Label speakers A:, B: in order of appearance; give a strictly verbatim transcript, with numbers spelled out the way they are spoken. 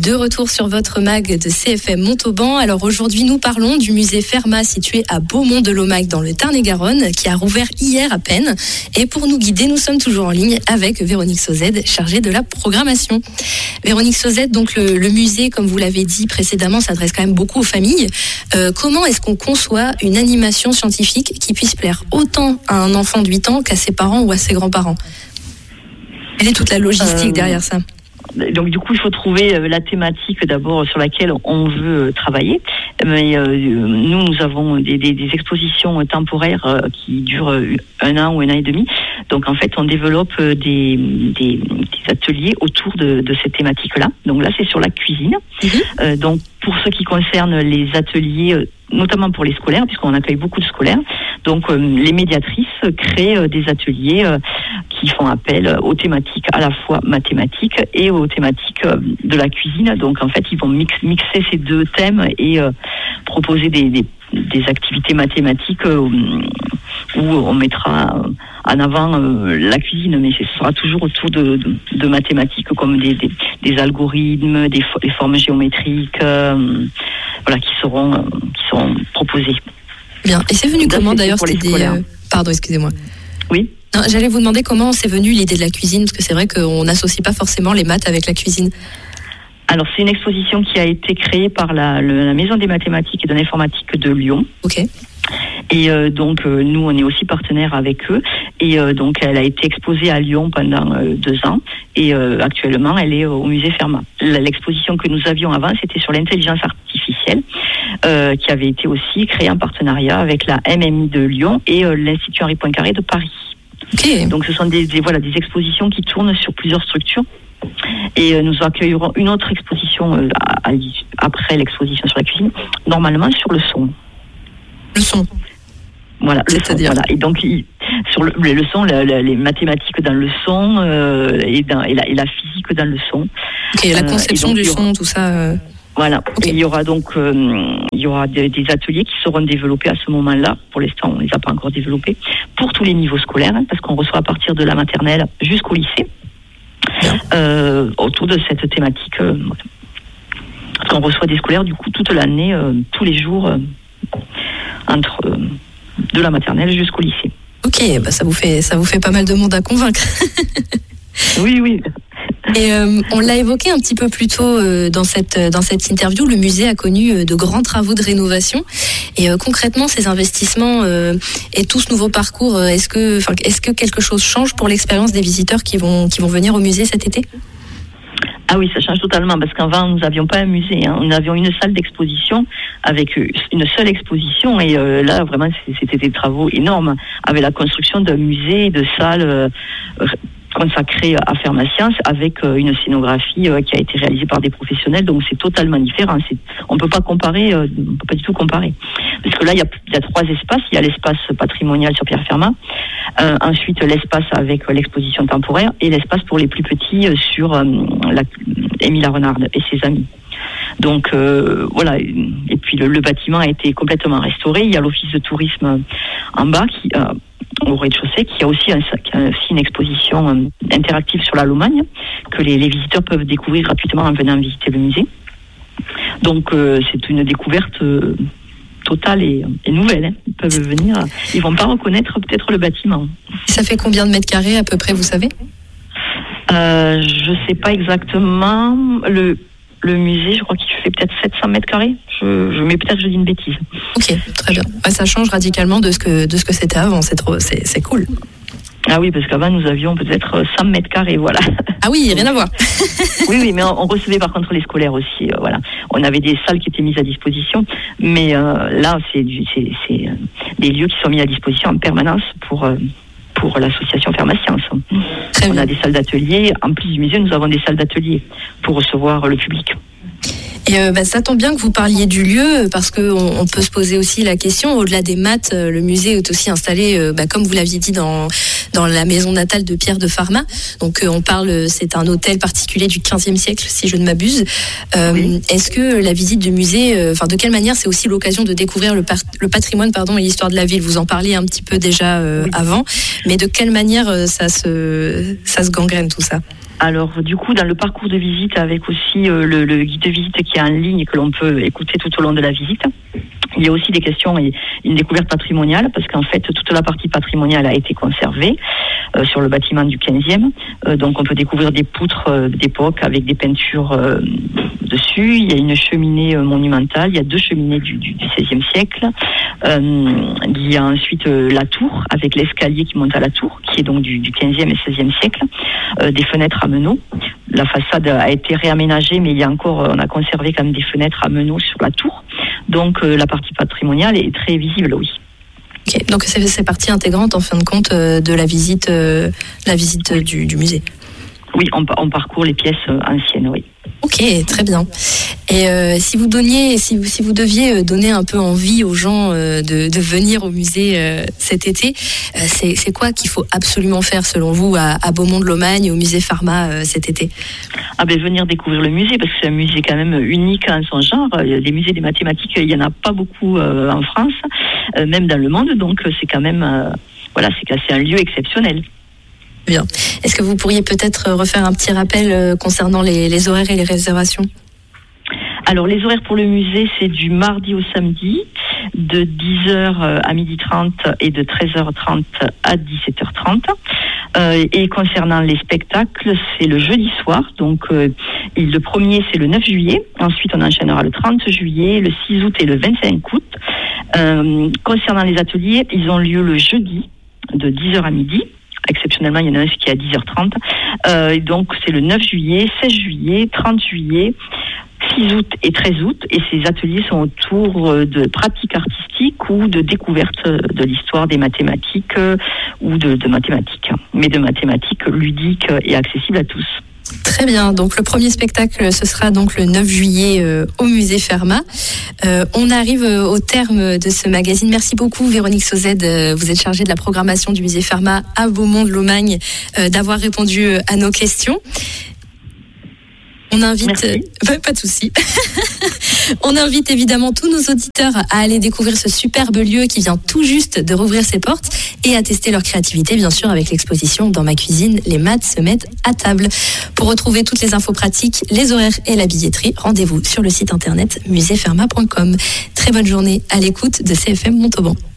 A: De retour sur votre mag de C F M Montauban. Alors aujourd'hui, nous parlons du musée Fermat situé à Beaumont-de-Lomac dans le Tarn-et-Garonne qui a rouvert hier à peine. Et pour nous guider, nous sommes toujours en ligne avec Véronique Sauzet, chargée de la programmation. Véronique Sauzet, donc le, le musée, comme vous l'avez dit précédemment, s'adresse quand même beaucoup aux familles. Euh, comment est-ce qu'on conçoit une animation scientifique qui puisse plaire autant à un enfant de huit ans qu'à ses parents ou à ses grands-parents? Quelle est toute la logistique euh... derrière ça?
B: Donc du coup, il faut trouver euh, la thématique d'abord sur laquelle on veut euh, travailler. Mais euh, nous, nous avons des, des, des expositions temporaires euh, qui durent un an ou un an et demi. Donc en fait, on développe des, des, des ateliers autour de, de cette thématique-là. Donc là, c'est sur la cuisine. Mmh. Euh, donc pour ce qui concerne les ateliers, euh, notamment pour les scolaires, puisqu'on accueille beaucoup de scolaires, donc euh, les médiatrices créent euh, des ateliers euh, qui font appel aux thématiques à la fois mathématiques et aux thématiques euh, de la cuisine. Donc en fait, ils vont mix, mixer ces deux thèmes et euh, proposer des, des, des activités mathématiques euh, où on mettra en avant euh, la cuisine, mais ce sera toujours autour de, de, de mathématiques comme des, des, des algorithmes, des, des formes géométriques, euh, voilà, qui seront, euh, qui seront proposées.
A: Bien. Et c'est venu Là, comment c'est d'ailleurs c'était des... euh... Pardon, excusez-moi.
B: Oui.
A: Non, j'allais vous demander comment c'est venu l'idée de la cuisine, parce que c'est vrai qu'on n'associe pas forcément les maths avec la cuisine.
B: Alors, c'est une exposition qui a été créée par la, le, la Maison des mathématiques et de l'informatique de Lyon.
A: Ok.
B: Et euh, donc, euh, nous, on est aussi partenaires avec eux. Et euh, donc, elle a été exposée à Lyon pendant euh, deux ans. Et euh, actuellement, elle est au musée Fermat. L'exposition que nous avions avant, c'était sur l'intelligence artificielle, euh, qui avait été aussi créée en partenariat avec la M M I de Lyon et euh, l'Institut Henri Poincaré de Paris.
A: Okay.
B: Donc, ce sont des, des, voilà, des expositions qui tournent sur plusieurs structures. Et euh, nous accueillerons une autre exposition euh, à, à, après l'exposition sur la cuisine, normalement sur le son.
A: Le son.
B: Voilà, le son, voilà. Et donc, il, sur le, le son, la, la, les mathématiques dans le son euh, et, dans, et, la, et la physique dans le son.
A: Ok, la conception euh, donc, du aura, son, tout ça. Euh...
B: Voilà.
A: Okay.
B: Et il y aura donc euh, il y aura des, des ateliers qui seront développés à ce moment-là. Pour l'instant, on ne les a pas encore développés pour tous les niveaux scolaires, hein, parce qu'on reçoit à partir de la maternelle jusqu'au lycée euh, autour de cette thématique. Euh, parce qu'on reçoit des scolaires du coup toute l'année, euh, tous les jours, euh, entre euh, de la maternelle jusqu'au lycée.
A: Ok, bah ça vous fait ça vous fait pas mal de monde à convaincre.
B: Oui, oui.
A: Et euh, on l'a évoqué un petit peu plus tôt euh, dans cette dans cette interview. Le musée a connu euh, de grands travaux de rénovation. Et euh, concrètement, ces investissements euh, et tout ce nouveau parcours, euh, est-ce que enfin est-ce que quelque chose change pour l'expérience des visiteurs qui vont qui vont venir au musée cet été?
B: Ah oui, ça change totalement, parce qu'avant, nous n'avions pas un musée. Hein. Nous avions une salle d'exposition avec une seule exposition. Et euh, là, vraiment, c'était des travaux énormes, avec la construction d'un musée, de salles euh, consacrées à Fermat Sciences, avec euh, une scénographie euh, qui a été réalisée par des professionnels. Donc, c'est totalement différent. C'est, on ne peut pas comparer, euh, on ne peut pas du tout comparer. Parce que là, il y a, il y a trois espaces. Il y a l'espace patrimonial sur Pierre Fermat. Euh, ensuite, l'espace avec euh, l'exposition temporaire et l'espace pour les plus petits euh, sur euh, la, Émile Renarde et ses amis. Donc euh, voilà, et puis le, le bâtiment a été complètement restauré. Il y a l'office de tourisme en bas, qui, euh, au rez-de-chaussée, qui a aussi, un, qui a aussi une exposition euh, interactive sur la Lomagne, que les, les visiteurs peuvent découvrir gratuitement en venant visiter le musée. Donc euh, c'est une découverte euh, totale et, et nouvelle. Hein. Ils peuvent venir, ils vont pas reconnaître peut-être le bâtiment.
A: Ça fait combien de mètres carrés à peu près, vous savez?
B: Euh, je sais pas exactement. Le, le musée, je crois qu'il fait peut-être sept cents mètres carrés. Je, je, mais peut-être je dis une bêtise.
A: Ok, très bien. Ouais, ça change radicalement de ce que, de ce que c'était avant. C'est trop, c'est, c'est cool.
B: Ah oui, parce qu'avant, nous avions peut-être cent mètres carrés, voilà.
A: Ah oui, rien à voir.
B: Oui, oui, mais on, on recevait par contre les scolaires aussi, euh, voilà. On avait des salles qui étaient mises à disposition, mais euh, là, c'est, c'est, c'est euh, des lieux qui sont mis à disposition en permanence pour... Euh, pour l'association Fermat Sciences. On a des salles d'atelier. En plus du musée, nous avons des salles d'atelier pour recevoir le public.
A: Et euh, bah, ça tombe bien que vous parliez du lieu, parce qu'on on peut se poser aussi la question, au-delà des maths, euh, le musée est aussi installé, euh, bah, comme vous l'aviez dit, dans, dans la maison natale de Pierre de Fermat. Donc euh, on parle, c'est un hôtel particulier du quinzième siècle, si je ne m'abuse. Euh, oui. Est-ce que la visite du musée, enfin euh, de quelle manière c'est aussi l'occasion de découvrir le, par- le patrimoine pardon, et l'histoire de la ville? Vous en parliez un petit peu déjà euh, oui. avant, mais de quelle manière euh, ça, se, ça se gangrène tout ça?
B: Alors, du coup, dans le parcours de visite, avec aussi euh, le, le guide de visite qui est en ligne et que l'on peut écouter tout au long de la visite, il y a aussi des questions et une découverte patrimoniale, parce qu'en fait, toute la partie patrimoniale a été conservée euh, sur le bâtiment du quinzième. Euh, donc, on peut découvrir des poutres euh, d'époque avec des peintures euh, dessus. Il y a une cheminée euh, monumentale. Il y a deux cheminées du, du, du seizième siècle. Euh, il y a ensuite euh, la tour, avec l'escalier qui monte à la tour, qui est donc du, du quinzième et seizième siècle. Euh, des fenêtres à meneaux. La façade a été réaménagée, mais il y a encore, on a conservé quand même des fenêtres à meneaux sur la tour. Donc euh, la partie patrimoniale est très visible, oui.
A: Okay. Donc c'est, c'est partie intégrante en fin de compte euh, de la visite, euh, la visite oui. du, du musée.
B: Oui, on, on parcourt les pièces anciennes, oui.
A: Ok, très bien. Et euh, si vous donniez, si vous, si vous deviez donner un peu envie aux gens euh, de, de venir au musée euh, cet été, euh, c'est, c'est quoi qu'il faut absolument faire selon vous à, à Beaumont-de-Lomagne, au musée Pharma euh, cet été?
B: Ah ben venir découvrir le musée, parce que c'est un musée quand même unique en son genre. Les musées des mathématiques, il y en a pas beaucoup euh, en France, euh, même dans le monde. Donc c'est quand même, euh, voilà, c'est, c'est un lieu exceptionnel.
A: Bien. Est-ce que vous pourriez peut-être refaire un petit rappel euh, concernant les, les horaires et les réservations?
B: Alors, les horaires pour le musée, c'est du mardi au samedi, de dix heures à midi trente et de treize heures trente à dix-sept heures trente. Euh, et concernant les spectacles, c'est le jeudi soir. Donc, euh, le premier, c'est le neuf juillet. Ensuite, on enchaînera le trente juillet, le six août et le vingt-cinq août. Euh, concernant les ateliers, ils ont lieu le jeudi, de dix heures à midi. Exceptionnellement, il y en a un qui est à dix heures trente. Euh, donc, c'est le neuf juillet, seize juillet, trente juillet, six août et treize août. Et ces ateliers sont autour de pratiques artistiques ou de découvertes de l'histoire des mathématiques euh, ou de, de mathématiques, mais de mathématiques ludiques et accessibles à tous.
A: Très bien, donc le premier spectacle, ce sera donc le neuf juillet euh, au musée Pharma. Euh, on arrive au terme de ce magazine. Merci beaucoup Véronique Sauzet, euh, vous êtes chargée de la programmation du musée Pharma à Beaumont-de-Lomagne, euh, d'avoir répondu à nos questions. On invite, euh, pas de souci. On invite évidemment tous nos auditeurs à aller découvrir ce superbe lieu qui vient tout juste de rouvrir ses portes et à tester leur créativité, bien sûr, avec l'exposition Dans ma cuisine, les maths se mettent à table. Pour retrouver toutes les infos pratiques, les horaires et la billetterie, rendez-vous sur le site internet musée pharma point com. Très bonne journée à l'écoute de C F M Montauban.